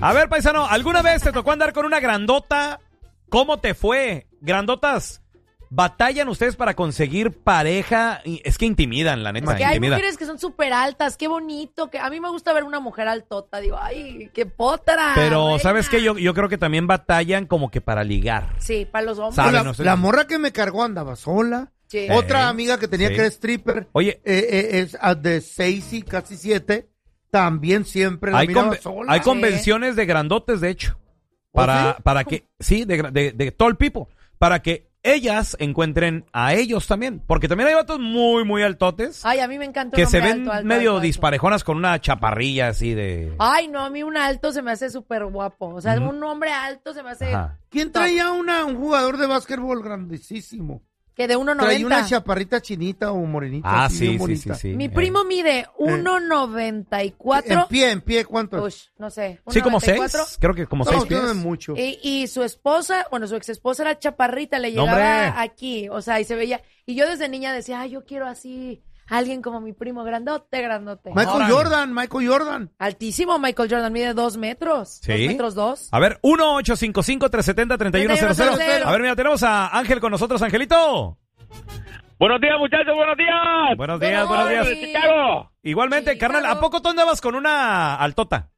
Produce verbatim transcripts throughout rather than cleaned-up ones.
A ver, paisano, ¿alguna vez te tocó andar con una grandota? ¿Cómo te fue? Grandotas, ¿batallan ustedes para conseguir pareja? Es que intimidan, la neta. Porque hay intimidan. mujeres que son súper altas, qué bonito. Que a mí me gusta ver una mujer altota. Digo, ay, qué potra. Pero, reina. ¿sabes qué? Yo, yo creo que también batallan como que para ligar. Sí, para los hombres. ¿Saben? La, No sé. la morra que me cargó andaba sola. Sí. Otra Eh, amiga que tenía sí. que era stripper. Oye. eh, eh, es ah, de seis y casi siete. También siempre la Hay, miraba conve- sola. hay convenciones de grandotes, de hecho. Para, sí? para que, sí, de, gra- de, de tall people. Para que ellas encuentren a ellos también. Porque también hay vatos muy, muy altotes. Ay, a mí me encanta un que se hombre ven alto, alto, medio alto, alto. disparejonas con una chaparrilla así de... Ay, no, a mí un alto se me hace súper guapo. O sea, un hombre alto se me hace... Ajá. ¿Quién traía una, un jugador de básquetbol grandísimo? Que de uno Traía una noventa. chaparrita chinita o morenita. Ah, así, sí, bien sí, bonita. sí, sí. Mi Eh. primo mide uno noventa y En cuatro. pie, en pie, ¿cuánto? Ush, no sé. Sí, como uno noventa y seis. cuatro. Creo que como No, seis usted no pies. es mucho. Y, y su esposa, bueno, su ex esposa era chaparrita, le No, llegaba hombre. aquí, o sea, y se veía. Y yo desde niña decía, ay, yo quiero así, alguien como mi primo, grandote, grandote. Michael Órale. Jordan, Michael Jordan. Altísimo, Michael Jordan, mide dos metros. Sí. Dos metros dos. A ver, uno ocho cinco cinco, tres siete cero, tres uno cero cero. tres uno cero cero. A ver, mira, tenemos a Ángel con nosotros. Angelito. Buenos días, muchachos, buenos días. Buenos días, Good buenos días. morning. Chicago. Igualmente, Chicago. carnal, ¿a poco tú andabas con una altota?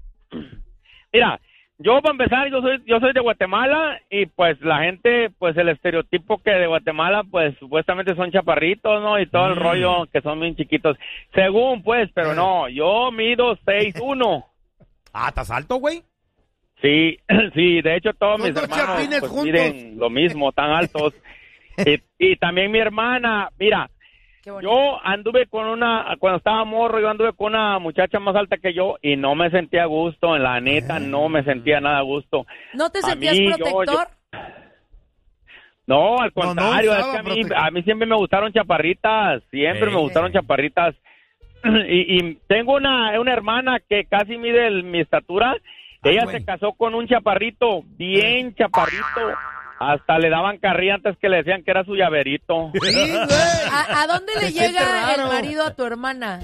Mira, yo para empezar, yo soy yo soy de Guatemala y pues la gente, pues el estereotipo que de Guatemala, pues supuestamente son chaparritos, ¿no? Y todo el Mm. rollo que son bien chiquitos. Según, pues, pero no, yo mido seis uno. Ah, ¿estás alto, güey? Sí, sí, de hecho todos Los mis dos hermanos chapines pues, juntos. miden lo mismo, tan altos. y, y también mi hermana, mira, Qué bonito. yo anduve con una, cuando estaba morro, yo anduve con una muchacha más alta que yo y no me sentía a gusto, en la neta, no me sentía nada a gusto. ¿No te a sentías mí, yo- protector? No, al No, no contrario, es usaba que a mí, protector. a mí siempre me gustaron chaparritas, siempre Eh. me gustaron chaparritas. Y, y tengo una, una hermana que casi mide el- mi estatura, Ay, ella güey. se casó con un chaparrito, bien chaparrito, hasta le daban carrilla antes que le decían que era su llaverito. Sí, güey. ¿A, a dónde le Se siente llega el raro. marido a tu hermana?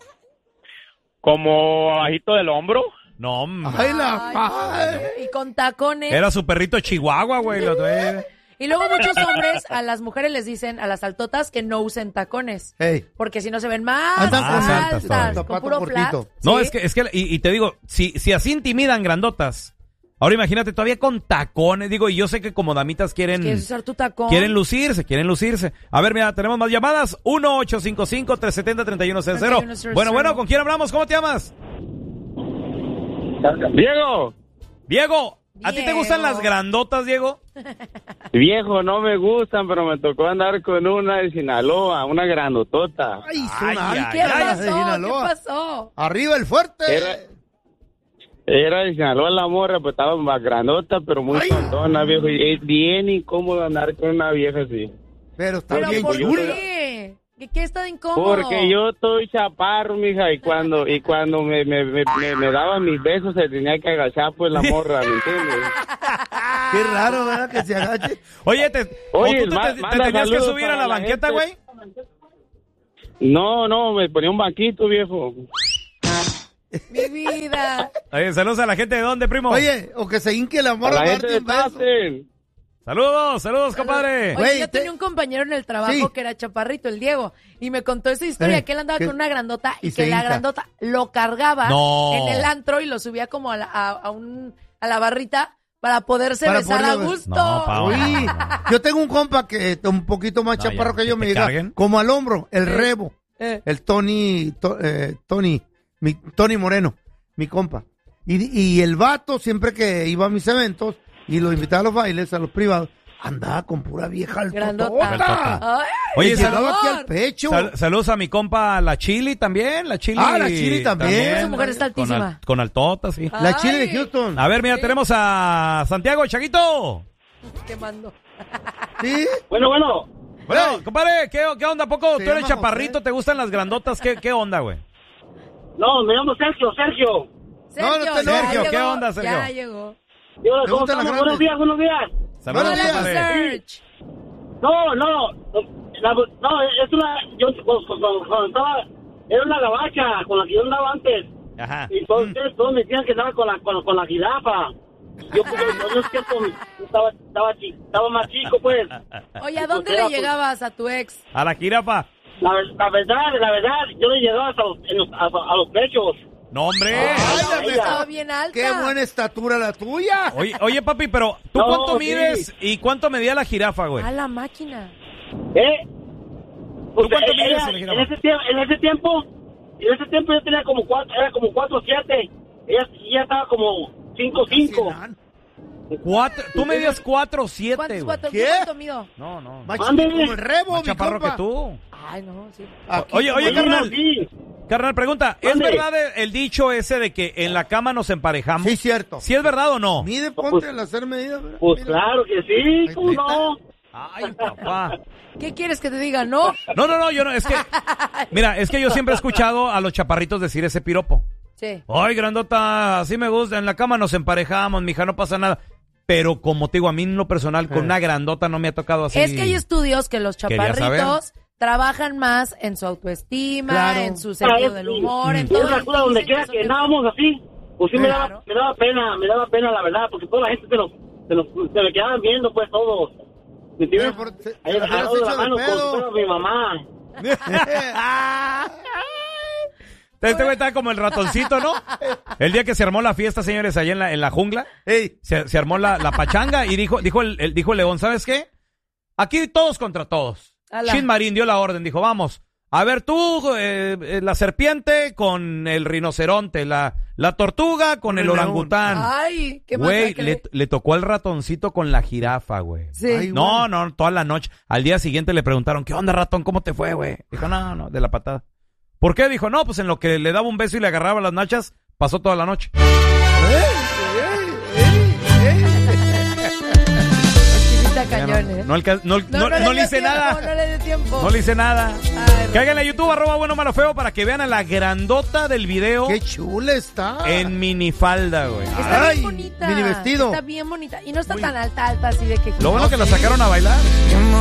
Como bajito del hombro. No, hombre. Ay, la Ay, madre. y con tacones. Era su perrito chihuahua, güey. Lo traía. Y luego muchos hombres a las mujeres les dicen, a las altotas, que no usen tacones. Hey. Porque si no se ven más Andan con altas, altas todavía. con Zapato puro flat. cortito. No, ¿sí? es que, es que, y, y te digo, si, si así intimidan grandotas, ahora imagínate todavía con tacones, digo, y yo sé que como damitas quieren, ¿Quieres usar tu tacón? quieren lucirse, quieren lucirse. A ver, mira, tenemos más llamadas, uno ocho cinco cinco, tres siete cero, tres uno cero cero. treinta y uno cero cero. Bueno, bueno, ¿con quién hablamos? ¿Cómo te llamas? Diego, Diego, ¿a ti te Diego. gustan las grandotas, Diego? viejo, no me gustan, pero me tocó andar con una de Sinaloa, una grandotota. Ay, son Ay, altas ¿Qué ay, ay, las de pasó? ¿Qué Sinaloa. pasó? Arriba el fuerte. Era- Era de Sinaloa la morra, pues estaba más grandota, pero muy Ay. tontona, viejo. Y es bien incómodo andar con una vieja así. Pero está ¿Pero bien por chula. qué? ¿Qué, qué está de incómodo? Porque yo estoy chaparro, mija, y cuando y cuando me, me, me, me, me daba mis besos se tenía que agachar, pues, la morra, ¿me entiendes? Qué raro, ¿verdad? Que se agache. Oye, te, Oye, ¿o tú te, ma- te- te manda tenías que saludos subir a para la la banqueta, gente. güey? No, no, me ponía un banquito, viejo. Mi vida. Oye, saludos a la gente de dónde, primo. Oye, o que se hinque la A morra la para gente darte de un beso. Tassen. Saludos, saludos, compadre. Oye, Güey, yo te- tenía un compañero en el trabajo Sí. que era chaparrito, el Diego, y me contó esa historia, Eh, que él andaba que- con una grandota y, y que se la hinca. grandota lo cargaba No. en el antro y lo subía como a la, a, a un, a la barrita para poderse Para besar a poderlo- gusto. No, pa- Uy, No. yo tengo un compa que está un poquito más No, chaparro ya, que yo, que me te llega carguen. como al hombro, el Eh. rebo, Eh, el Tony, to- eh, Tony, mi, Tony Moreno, mi compa. Y, y el vato, siempre que iba a mis eventos y lo invitaba a los bailes, a los privados, andaba con pura vieja grandota. altotota. Ay, Oye, Le sal- llegaba aquí amor. al pecho. Sal- saludos a mi compa, la Chili también, la Chili. Ah, la Chili también. Esa mujer está Con, altísima. al- con altotas, sí. La Chile de Ay, Houston. A ver, mira, tenemos a Santiago, Chaguito. Qué mando. ¿Sí? Bueno, bueno. Bueno, compadre, ¿qué, qué onda? ¿A poco Se tú eres llama chaparrito? José. ¿Te gustan las grandotas? ¿Qué, qué onda, güey? No, me llamo Sergio, Sergio. Sergio, no te ya enojes. Sergio, ¿qué llegó, onda, Sergio? Ya llegó. Yo, ¿Te gustan las grandes? Buenos días, buenos días. Saludos, Buenos días. compadre. Serge. No, no, la- no, es una, yo cuando, cuando- cuando estaba, era una gabacha con la que yo andaba antes. Ajá. Y todos, todos me decían que andaba con la, con, con la jirafa. Yo, pues, en ese tiempo estaba, estaba, chi- estaba más chico, pues. Oye, ¿a dónde Pues, le pues, llegabas a tu ex? A la jirafa. La, la verdad, la verdad, yo le llegaba hasta los, en los- a, a los pechos. No, hombre. Ay, Estaba bien alta. ¡Qué buena estatura la tuya! Oye, oye, papi, pero ¿tú No, cuánto sí. mides y cuánto medía la jirafa, güey? A la máquina. ¿Eh? Pues, cuánto eh, mides ella- en la jirafa? en ese tiempo, en ese tiempo, en ese tiempo yo tenía como cuatro, era como cuatro siete. Ella, ella estaba como cinco cinco. Cuatro, tú medías cuatro siete, ¿Cuántos, güey. cuántos, ¿Qué? ¿Cuánto mido? No, no. Más Ándale. chico como el rebo, Más mi chaparro compa. que tú. Ay, no, sí. Aquí Oye, como oye, el- carnal. Sí. Carnal, pregunta, ¿es Mande. verdad el, el dicho ese de que en la cama nos emparejamos? Sí, cierto. ¿Sí es verdad o no? Mide, ponte al hacer medidas. ¿verdad? Pues Mira. claro que sí, Ahí ¿cómo está. no? Ay, papá. ¿Qué quieres que te diga? ¿No? No, no, no, yo no, es que, mira, es que yo siempre he escuchado a los chaparritos decir ese piropo. Sí. Ay, grandota, así me gusta, en la cama nos emparejamos, mija, no pasa nada. Pero como te digo, a mí en lo personal, con Eh. una grandota no me ha tocado así. Es que hay estudios que los Quería saber. chaparritos trabajan más en su autoestima, Claro. en su sentido del humor, en todo. Yo recuerdo donde Dicen quiera son que de- andábamos así, pues sí me Claro. daba, me daba pena, me daba pena la verdad, porque toda la gente se nos, se nos, se me quedaban viendo pues todos. ¿Me entiendes? Pero por- se- Ahí te lo hubieras agarrado de la hecho de mano como pedo. si fuera mi mamá. Este güey está como el ratoncito, ¿no? El día que se armó la fiesta, señores, allá en la, en la jungla, Ey, se, se armó la, la pachanga y dijo, dijo el, el- dijo el león, ¿sabes qué? Aquí todos contra todos. Ala. Shin Marín dio la orden, dijo, vamos, a ver tú, eh, eh, la serpiente con el rinoceronte, la, la tortuga con el el león. orangután. Ay, qué Güey, masacre. le, le tocó al ratoncito con la jirafa, güey. Sí. Ay, No, no, toda la noche. Al día siguiente le preguntaron, ¿qué onda, ratón? ¿Cómo te fue, güey? Dijo, no, no, de la patada. ¿Por qué? Dijo, no, pues en lo que le daba un beso y le agarraba las nachas, pasó toda la noche. Está Ya cañón, no, ¿eh? no, alca- no, no- no le dio hice tiempo, nada. No le dio tiempo. No le hice nada. Ay, Cáiganle a YouTube, arroba bueno, malo, feo, para que vean a la grandota del video qué chula está. en minifalda, güey. Está Ay, bien bonita. mini vestido. Está bien bonita. Y no está tan alta, alta, así de que... Lo bueno que la sacaron a bailar.